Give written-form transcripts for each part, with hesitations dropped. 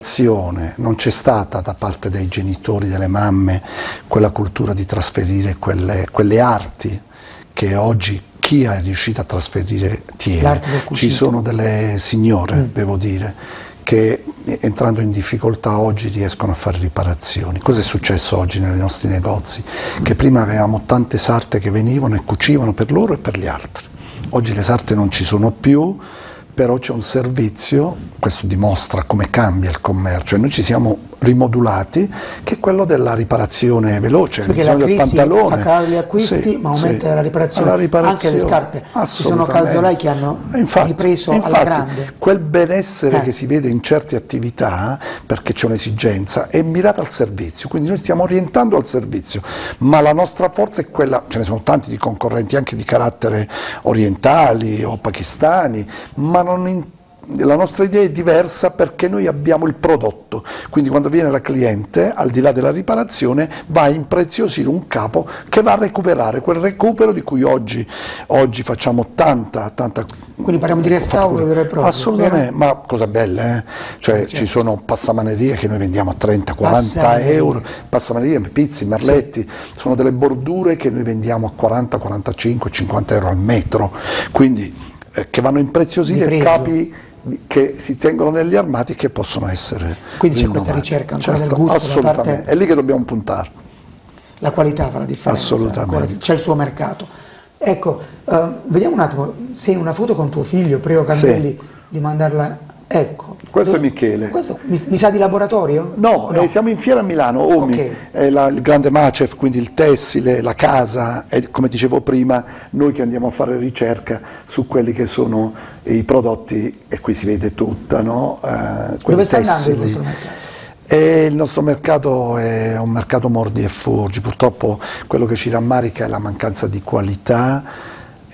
Non c'è stata da parte dei genitori, delle mamme, quella cultura di trasferire quelle arti che oggi chi è riuscito a trasferire tiene. Ci sono delle signore, devo dire, che entrando in difficoltà oggi riescono a fare riparazioni. Cosa è successo oggi nei nostri negozi? Che prima avevamo tante sarte che venivano e cucivano per loro e per gli altri. Oggi le sarte non ci sono più, però c'è un servizio, questo dimostra come cambia il commercio, e noi ci siamo rimodulati, che è quello della riparazione veloce, perché la crisi fa calare gli acquisti, ma aumenta la riparazione, anche le scarpe. Ci sono calzolai che hanno ripreso alla grande. Quel benessere che si vede in certe attività, perché c'è un'esigenza, è mirata al servizio, quindi noi stiamo orientando al servizio, ma la nostra forza è quella, ce ne sono tanti di concorrenti anche di carattere orientali o pakistani, ma la nostra idea è diversa perché noi abbiamo il prodotto, quindi quando viene la cliente, al di là della riparazione, va a impreziosire un capo che va a recuperare, quel recupero di cui oggi facciamo tanta. Quindi parliamo di restauro vero e proprio. Assolutamente, ma cosa bella, cioè certo. Ci sono passamanerie che noi vendiamo a 30-40 euro, passamanerie, pizzi, merletti, sono delle bordure che noi vendiamo a 40, 45, 50 euro al metro, quindi che vanno a impreziosire capi che si tengono negli armadi, che possono essere quindi c'è rinnovati. Questa ricerca ancora certo, del gusto, assolutamente, è lì che dobbiamo puntare. La qualità fa la differenza, assolutamente. C'è il suo mercato. Ecco, vediamo un attimo, sei in una foto con tuo figlio, prego Candelli di mandarla, ecco. Questo è Michele. Questo mi sa di laboratorio? No, siamo in fiera a Milano, OMI, è il grande Macef, quindi il tessile, la casa, e come dicevo prima, noi che andiamo a fare ricerca su quelli che sono i prodotti, e qui si vede tutta, no? Dove sta andando il vostro mercato? Il nostro mercato è un mercato mordi e fuggi, purtroppo quello che ci rammarica è la mancanza di qualità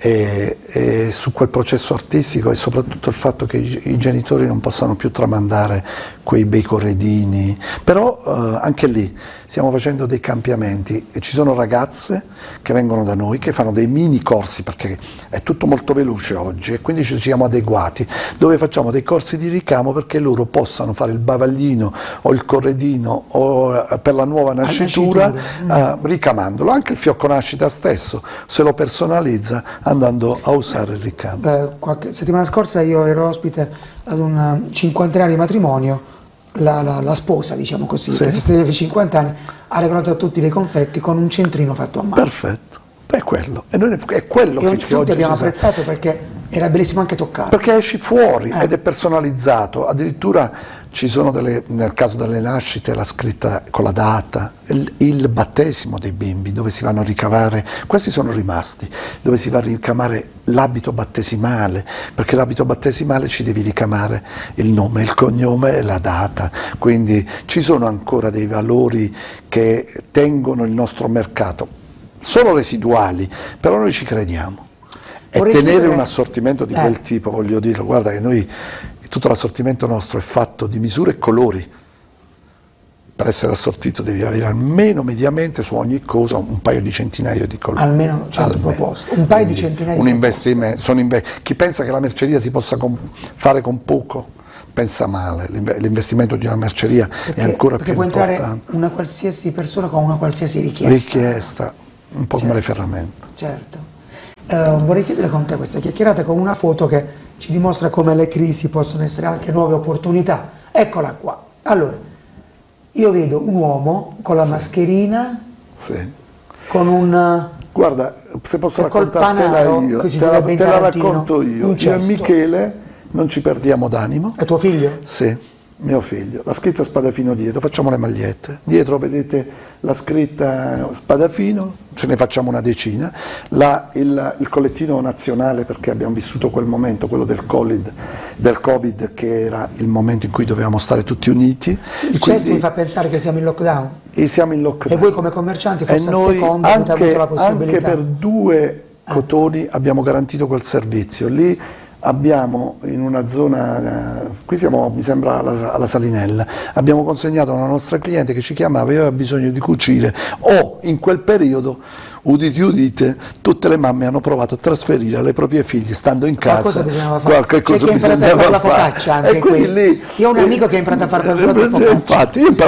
e su quel processo artistico, e soprattutto il fatto che i genitori non possano più tramandare quei bei corredini, però anche lì stiamo facendo dei cambiamenti e ci sono ragazze che vengono da noi che fanno dei mini corsi, perché è tutto molto veloce oggi, e quindi ci siamo adeguati, dove facciamo dei corsi di ricamo perché loro possano fare il bavaglino o il corredino o per la nuova nascitura, ricamandolo. Anche il fiocco nascita stesso se lo personalizza andando a usare il ricamo. Qualche settimana scorsa io ero ospite ad un 50enne matrimonio, la sposa, diciamo così, che festeggiava i 50 anni, ha regalato a tutti dei confetti con un centrino fatto a mano. Perfetto, è quello, e noi è quello che tutti oggi abbiamo apprezzato, perché era bellissimo anche toccarlo. Perché esci fuori ed è personalizzato, addirittura ci sono nel caso delle nascite la scritta con la data, il battesimo dei bimbi, dove si vanno a ricavare, questi sono rimasti, dove si va a ricamare l'abito battesimale, perché l'abito battesimale ci devi ricamare il nome, il cognome e la data, quindi ci sono ancora dei valori che tengono il nostro mercato, sono residuali, però noi ci crediamo. E tenere un assortimento di quel tipo, voglio dire, guarda che noi, tutto l'assortimento nostro è fatto di misure e colori. Per essere assortito devi avere almeno mediamente su ogni cosa un paio di centinaia di colori. Almeno 100 proposte, un paio di centinaia di investimento. Chi pensa che la merceria si possa fare con poco pensa male, l'investimento di una merceria è ancora più importante. Perché può entrare una qualsiasi persona con una qualsiasi richiesta, un po' come le ferramente. Certo. Vorrei chiudere con te questa chiacchierata con una foto che ci dimostra come le crisi possono essere anche nuove opportunità. Eccola qua. Allora, io vedo un uomo con la mascherina, con un... Guarda, se posso raccontartela io, te la racconto io. Io e Michele non ci perdiamo d'animo. È tuo figlio? Sì. Mio figlio, la scritta Spadafino dietro, facciamo le magliette, dietro vedete la scritta Spadafino, ce ne facciamo una decina, il collettino nazionale, perché abbiamo vissuto quel momento, quello del Covid, che era il momento in cui dovevamo stare tutti uniti. Il gesto mi fa pensare che siamo in lockdown. E siamo in lockdown. E voi come commercianti forse al secondo avete avuto la possibilità. Anche per 2 cotoni abbiamo garantito quel servizio, lì abbiamo in una zona, qui siamo mi sembra alla Salinella, abbiamo consegnato a una nostra cliente che ci chiamava e aveva bisogno di cucire, o in quel periodo, udite udite, tutte le mamme hanno provato a trasferire le proprie figlie stando in casa. Qualcosa bisognava fare. Qualche cosa C'è chi ha imparato a fare la bisognava focaccia anche e quindi qui. lì, Io ho un amico che ha imparato a fare la focaccia. infatti io ho